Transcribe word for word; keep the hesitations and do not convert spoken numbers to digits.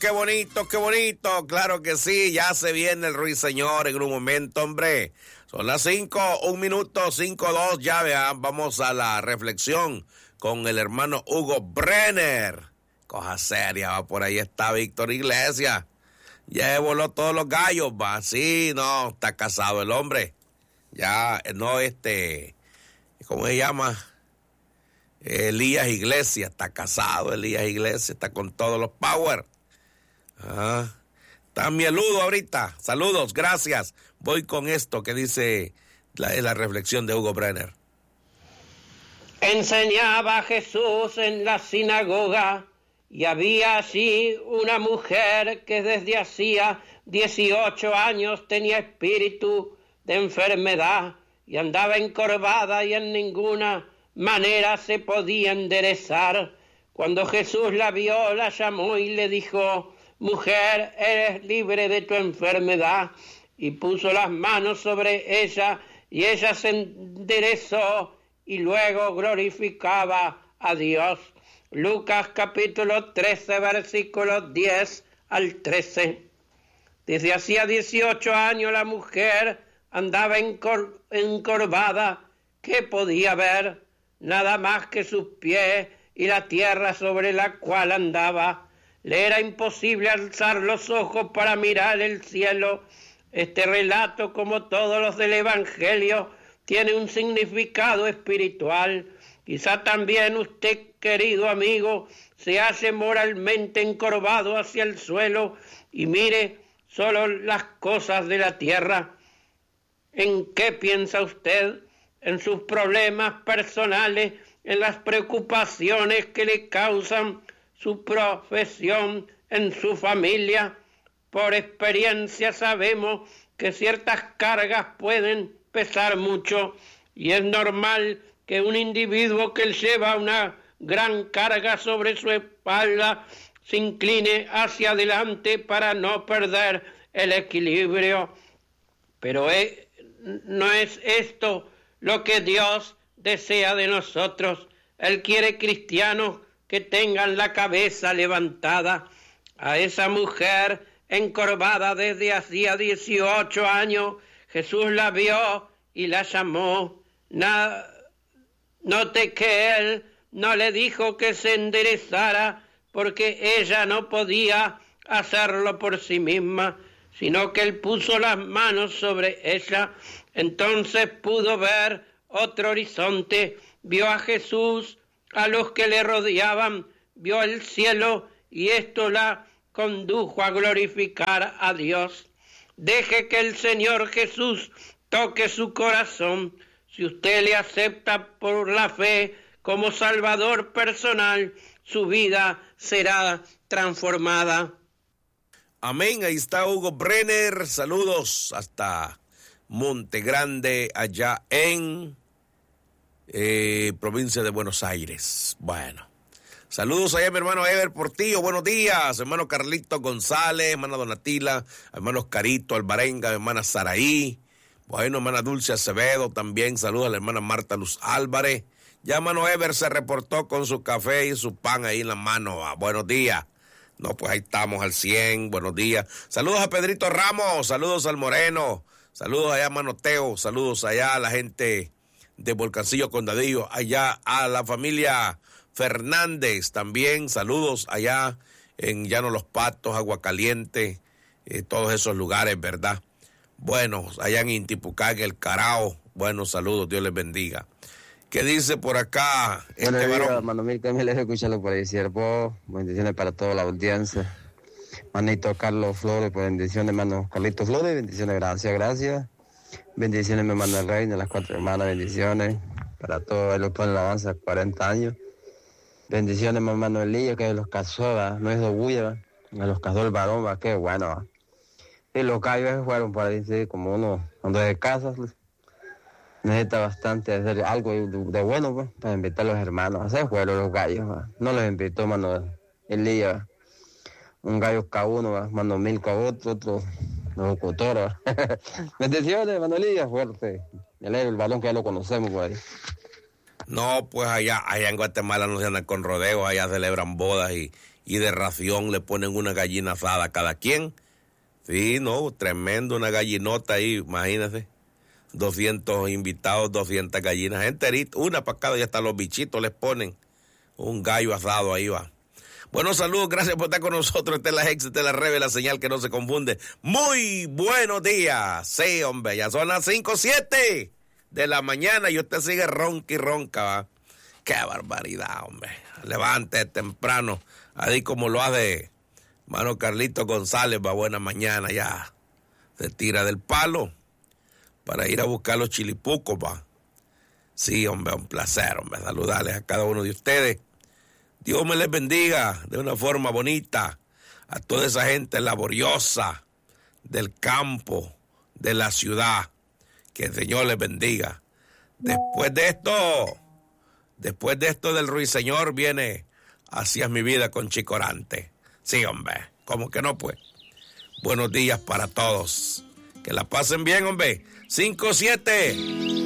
qué bonito, qué bonito. Claro que sí, ya se viene el ruiseñor en un momento, hombre. Son las cinco, un minuto, cinco, dos, ya vean. Vamos a la reflexión con el hermano Hugo Brenner. Cosa seria, va, por ahí está Víctor Iglesias. Ya voló todos los gallos, va. Sí, no, está casado el hombre. Ya, no, este, ¿cómo se llama? Elías Iglesias, está casado, Elías Iglesias, está con todos los power. Ah, está mieludo ahorita. Saludos, gracias. Voy con esto que dice la, la reflexión de Hugo Brenner. Enseñaba Jesús en la sinagoga y había allí una mujer que desde hacía dieciocho años tenía espíritu de enfermedad y andaba encorvada y en ninguna manera se podía enderezar. Cuando Jesús la vio, la llamó y le dijo: mujer, eres libre de tu enfermedad. Y puso las manos sobre ella y ella se enderezó y luego glorificaba a Dios. Lucas capítulo trece, versículos diez al trece. Desde hacía dieciocho años la mujer andaba encor- encorvada. ¿Qué podía ver? Nada más que sus pies y la tierra sobre la cual andaba. Le era imposible alzar los ojos para mirar el cielo. Este relato, como todos los del Evangelio, tiene un significado espiritual. Quizá también usted, querido amigo, se hace moralmente encorvado hacia el suelo y mire solo las cosas de la tierra. ¿En qué piensa usted? En sus problemas personales, en las preocupaciones que le causan su profesión, en su familia. Por experiencia sabemos que ciertas cargas pueden pesar mucho y es normal que un individuo que lleva una gran carga sobre su espalda se incline hacia adelante para no perder el equilibrio. Pero es, no es esto lo que Dios desea de nosotros. Él quiere cristianos que tengan la cabeza levantada. A esa mujer encorvada desde hacía dieciocho años, Jesús la vio y la llamó. Na, note que Él no le dijo que se enderezara porque ella no podía hacerlo por sí misma, sino que Él puso las manos sobre ella. Entonces pudo ver otro horizonte, vio a Jesús, a los que le rodeaban, vio el cielo y esto la condujo a glorificar a Dios. Deje que el Señor Jesús toque su corazón. Si usted le acepta por la fe como Salvador personal, su vida será transformada. Amén, ahí está Hugo Brenner. Saludos hasta Monte Grande, allá en eh, provincia de Buenos Aires. Bueno, saludos allá a mi hermano Ever Portillo, buenos días, hermano Carlito González, hermana Donatila, hermanos Carito Alvarenga, hermana Saraí, bueno, hermana Dulce Acevedo también, saludos a la hermana Marta Luz Álvarez. Ya hermano Ever se reportó con su café y su pan ahí en la mano. Ah, buenos días. No, pues ahí estamos al cien, buenos días. Saludos a Pedrito Ramos, saludos al Moreno, saludos allá a Manoteo, saludos allá a la gente de Volcancillo Condadillo, allá a la familia Fernández también, saludos allá en Llano Los Patos, Agua Caliente, eh, todos esos lugares, ¿verdad? Bueno, allá en Intipucá, en El Carao, buenos saludos, Dios les bendiga. ¿Qué dice por acá Bueno, este varón? hermano Milton, me les escucharlo por ahí, siervo. Bendiciones para toda la audiencia. Manito Carlos Flores, pues bendiciones, hermano Carlitos Flores, bendiciones, gracias, gracias. Bendiciones, mi hermano El Rey, de las cuatro hermanas, bendiciones. Para todos los que alabanza, cuarenta años. Bendiciones, mi hermano Elías, que los casó, ¿va? No es de Bulla, me los casó el varón, va, qué bueno, ¿va? Y los gallos fueron por ahí, sí, como uno, cuando de casa, necesita bastante hacer algo de, de bueno, pues, para invitar a los hermanos. Hacer fueron los gallos, ¿va? No los invitó, mano Elías, ¿va? Un gallo cada uno, ¿va? Mano Milko a otro, otro locutor. Bendiciones, mano Elías, fuerte. El, el balón que ya lo conocemos, por ahí. No, pues allá, allá en Guatemala no se andan con rodeos, allá celebran bodas y, y de ración le ponen una gallina asada a cada quien. Sí, no, tremendo, una gallinota ahí, imagínense. doscientos invitados, doscientas gallinas enteritas, una para cada, y hasta los bichitos les ponen un gallo asado ahí va. Buenos saludos, gracias por estar con nosotros. Esta es la Hex, esta es la Rebe, la señal que no se confunde. Muy buenos días. Sí, hombre, ya son las cinco, siete de la mañana y usted sigue ronca y ronca, ¿va? Qué barbaridad, hombre. Levante temprano, así como lo hace mano Carlito González, va, buena mañana, ya se tira del palo para ir a buscar los chilipucos, va. Sí, hombre, un placer, hombre, saludarles a cada uno de ustedes. Dios me les bendiga de una forma bonita a toda esa gente laboriosa del campo, de la ciudad. Que el Señor les bendiga. Después de esto, después de esto del ruiseñor viene Así es mi vida con Chicorante. Sí, hombre, ¿cómo que no, pues? Buenos días para todos. Que la pasen bien, hombre. cinco siete